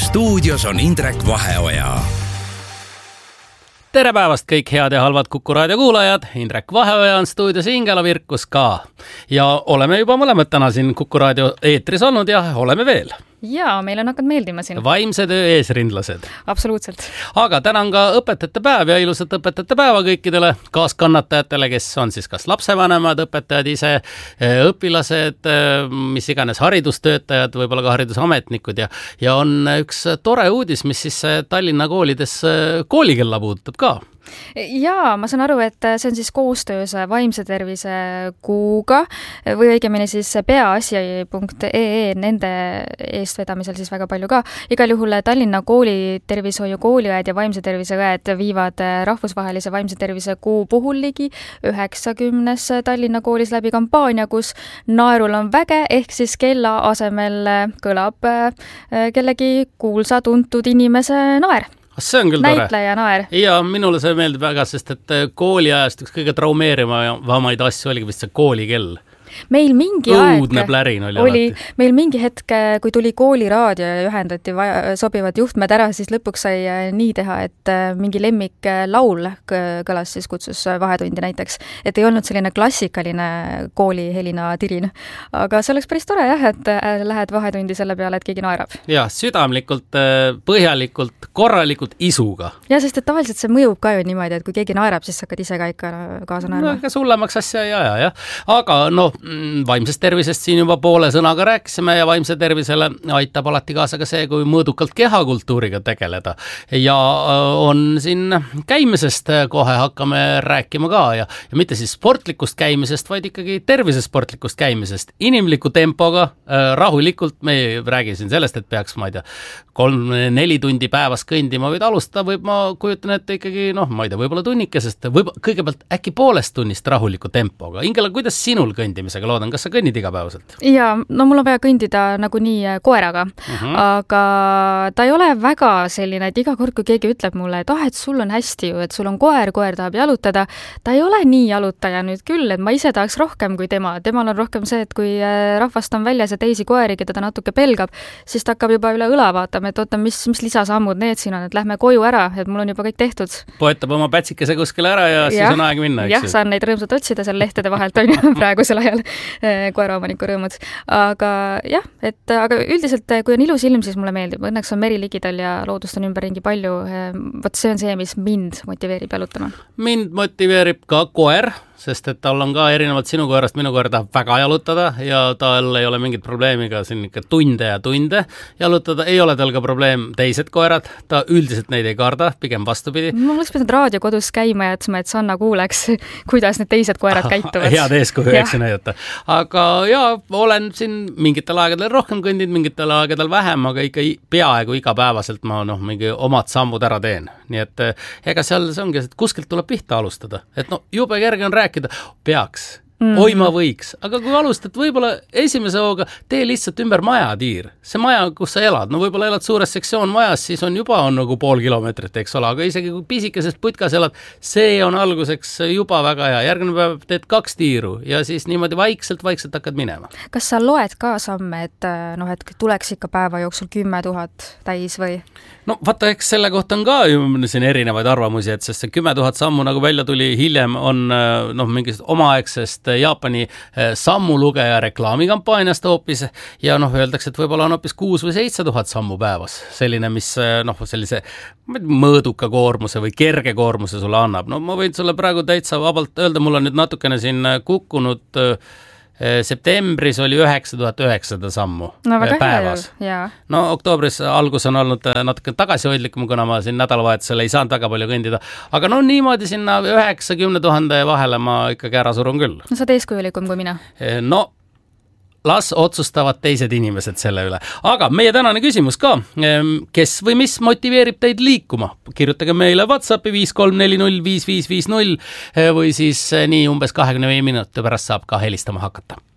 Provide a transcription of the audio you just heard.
stuudios on Indrek Vaheoja. Tere päevast kõik head ja halvad Kuku raadio kuulajad. Indrek Vaheoja on stuudios, Ingela Virkus ka. Ja oleme juba mõlemad täna siin Kuku raadio eetris olnud ja oleme veel. Ja, meil on hakanud meeldima siin. Vaimse töö eesrindlased. Absoluutselt. Aga täna on ka õpetajate päev ja ilusat õpetajate päeva kõikidele kaaskannatajatele, kes on siis kas lapsevanemad, õpetajad ise, õpilased, mis iganes haridustöötajad, võib-olla ka haridusametnikud ja on üks tore uudis, mis siis Tallinna koolides koolikella puudutab ka. Ja, ma saan aru, et see on siis koostöös Vaimse tervise kuuga või õigemini siis peaasi.ee nende eestvedamisel siis väga palju ka. Igal juhul Tallinna kooli tervishoiu kooliõed ja vaimse tervise õed viivad rahvusvahelise vaimse tervise kuu puhul ligi 90 Tallinna koolis läbi kampaania, kus naerul on väge, ehk siis kella asemel kõlab kellegi kuulsa tuntud inimese naer. See on küll tore. Näitleja naer. Ja minule see meeldib väga, sest et kooliajast üks kõige traumeerivamaid asju oligi vist see koolikell. Meil mingi õudne plärin oli meil mingi hetk, kui tuli kooliraadio ja ühendati sobivad juhtmed ära, siis lõpuks sai nii teha, et mingi lemmik laul kõlas siis kutsus vahetundi näiteks, et ei olnud selline klassikaline koolihelina tirin. Aga see oleks päris tore jah, et lähed vahetundi selle peale, et keegi naerab. Ja, südamlikult, põhjalikult, korralikult isuga. Ja, sest et tavaliselt see mõjub ka ju niimoodi, et kui keegi naerab, siis hakkad ise ka ikka kaasa naerma. No, sullemaks asja ja. Aga vaimsest tervisest siin juba poole sõnaga rääkisime ja vaimse tervisele aitab alati kaasa ka see, kui mõõdukalt kehakultuuriga tegeleda. Ja on siin käimisest kohe hakkame rääkima ka ja mitte siis sportlikust käimisest, vaid ikkagi tervisesportlikust käimisest. Inimliku tempoga, rahulikult, me ei räägi siin sellest, et peaks, ma ei tea, 3-4 tundi päevas kõndima võid alustada, ma kujutan, et ikkagi, ma ei tea, võib-olla tunnikesest, kõigepealt äkki poolest tunnist rahuliku tempoga. Ingela, kuidas sinul kõndimine? Loodan, kas sa kõnnid igapäevaselt? Ja, mul on vaja kõndida nagu nii koeraga, aga ta ei ole väga selline, et iga kord, kui keegi ütleb mulle, et et sul on hästi ju, et sul on koer tahab jalutada, ta ei ole nii jalutaja nüüd küll, et ma ise tahaks rohkem kui tema. Temal on rohkem see, et kui rahvast on väljas ja teisi koeri, keda ta natuke pelgab, siis ta hakkab juba üle õla vaatama, et oota, mis lisasammud need siin on, et lähme koju ära, et mul on juba kõik tehtud. Poetab oma pätsikese kuskile ära ja siis on aeg minna, eks? Jah, saan neid rõõmsalt otsida seal lehtede vahelt, on ju praegusel ajal koeraomaniku rõõmud. Aga jah, aga üldiselt, kui on ilus ilm, siis mulle meeldib. Õnneks on meri ligidal ja loodust on ümberringi palju. Vot see on see, mis mind motiveerib jalutama. Mind motiveerib ka koer, sest et tal on ka erinevalt sinu koerast, minu koer tahab väga jalutada ja tal ei ole mingit probleemiga siin ikka tunde jalutada. Ei ole tal ka probleem teised koerad, ta üldiselt neid ei karda, pigem vastupidi. Ma oleks pidanud raadio kodus käima ja et Sanna kuuleks, kuidas need teised koerad käituvad. Head eeskuju, eks näidata. Aga olen siin mingitel aegadel rohkem kõndid, mingitel aegadel vähem, aga ikka peaaegu igapäevaselt ma mingi omad sammud ära teen. Nii et ega seal see ongi, et kuskilt tuleb pihta alustada. Et jube kerge on rääkida, peaks. Oi, ma võiks. Aga kui alustad, võib-olla esimese hooga tee lihtsalt ümber majatiir. See maja, kus sa elad, võib-olla elad suures sektsioon majas, siis on juba nagu 0,5 kilomeetrit, eks ole, aga isegi kui pisikeses putkas elad, see on alguseks juba väga hea. Järgmine päev teed 2 tiiru ja siis niimoodi vaikselt hakkad minema. Kas sa loed ka samme, et tuleks ikka päeva jooksul 10 000 täis või? Vaata, eks selle kohta on ka ju siin erinevaid arvamusi, et sest see 10 000 sammu nagu välja tuli hiljem on mingist omaaegsest Jaapani sammulugeja reklaamikampaaniast hoopis ja öeldakse, et võib-olla on hoopis 6 või 7 000 sammu päevas. Selline, mis sellise mõõduka koormuse või kerge koormuse sulle annab. Ma võin sulle praegu täitsa vabalt öelda, mul on nüüd natukene siin kukkunud septembris oli 9900 sammu päevas. Oktoobris algus on olnud natuke tagasihoidlikum, kuna ma siin nädalavahetusel ei saanud väga palju kõndida. Aga niimoodi sinna 90 000 vahele ma ikkagi ära surun küll. Sa oled eeskujulikum kui mina. Las otsustavad teised inimesed selle üle. Aga meie tänane küsimus ka, kes või mis motiveerib teid liikuma? Kirjutage meile WhatsAppi 53405550 või siis nii umbes 25 minuti pärast saab ka helistama hakata.